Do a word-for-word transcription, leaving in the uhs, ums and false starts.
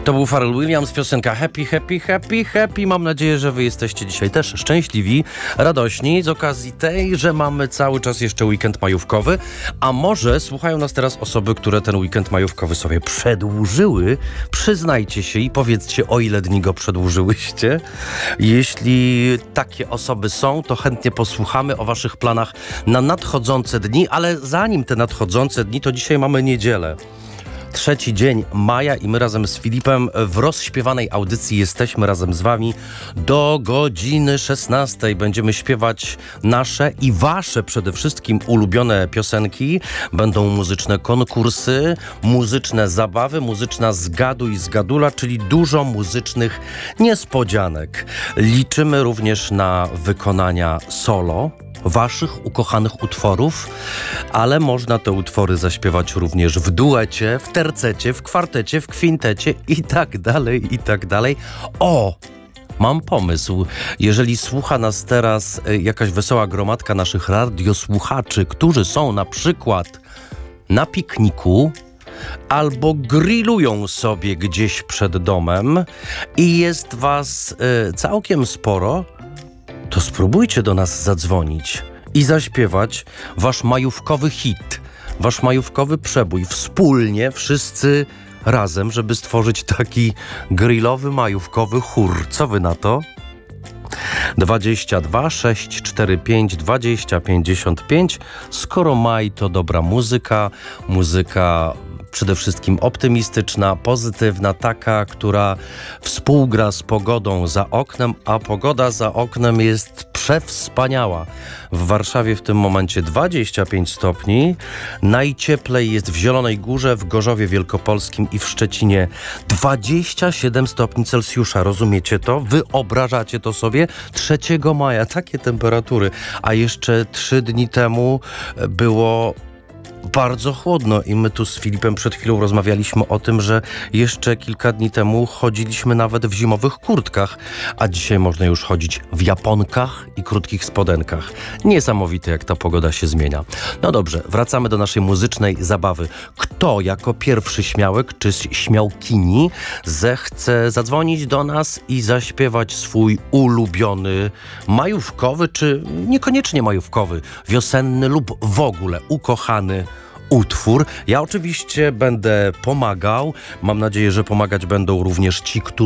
To był Pharrell Williams, piosenka Happy, Happy, Happy, Happy. Mam nadzieję, że wy jesteście dzisiaj też szczęśliwi, radośni z okazji tej, że mamy cały czas jeszcze weekend majówkowy, a może słuchają nas teraz osoby, które ten weekend majówkowy sobie przedłużyły. Przyznajcie się i powiedzcie, o ile dni go przedłużyłyście. Jeśli takie osoby są, to chętnie posłuchamy o waszych planach na nadchodzące dni, ale zanim te nadchodzące dni, to dzisiaj mamy niedzielę. Trzeci dzień maja i my razem z Filipem w rozśpiewanej audycji jesteśmy razem z wami do godziny szesnastej. Będziemy śpiewać nasze i wasze przede wszystkim ulubione piosenki. Będą muzyczne konkursy, muzyczne zabawy, muzyczna zgaduj zgadula, czyli dużo muzycznych niespodzianek. Liczymy również na wykonania solo waszych ukochanych utworów, ale można te utwory zaśpiewać również w duecie, w tercecie, w kwartecie, w kwintecie i tak dalej, i tak dalej. O! Mam pomysł. Jeżeli słucha nas teraz jakaś wesoła gromadka naszych radiosłuchaczy, którzy są na przykład na pikniku albo grillują sobie gdzieś przed domem i jest was y, całkiem sporo, to spróbujcie do nas zadzwonić i zaśpiewać wasz majówkowy hit, wasz majówkowy przebój wspólnie, wszyscy razem, żeby stworzyć taki grillowy, majówkowy chór. Co wy na to? dwadzieścia dwa sześć cztery pięć dwadzieścia pięćdziesiąt pięć. Skoro maj to dobra muzyka, muzyka przede wszystkim optymistyczna, pozytywna, taka, która współgra z pogodą za oknem, a pogoda za oknem jest przewspaniała. W Warszawie w tym momencie dwadzieścia pięć stopni, najcieplej jest w Zielonej Górze, w Gorzowie Wielkopolskim i w Szczecinie dwadzieścia siedem stopni Celsjusza. Rozumiecie to? Wyobrażacie to sobie? trzeciego maja takie temperatury, a jeszcze trzy dni temu było bardzo chłodno i my tu z Filipem przed chwilą rozmawialiśmy o tym, że jeszcze kilka dni temu chodziliśmy nawet w zimowych kurtkach, a dzisiaj można już chodzić w japonkach i krótkich spodenkach. Niesamowite, jak ta pogoda się zmienia. No dobrze, wracamy do naszej muzycznej zabawy. Kto jako pierwszy śmiałek czy śmiałkini zechce zadzwonić do nas i zaśpiewać swój ulubiony majówkowy, czy niekoniecznie majówkowy, wiosenny lub w ogóle ukochany utwór. Ja oczywiście będę pomagał. Mam nadzieję, że pomagać będą również ci, którzy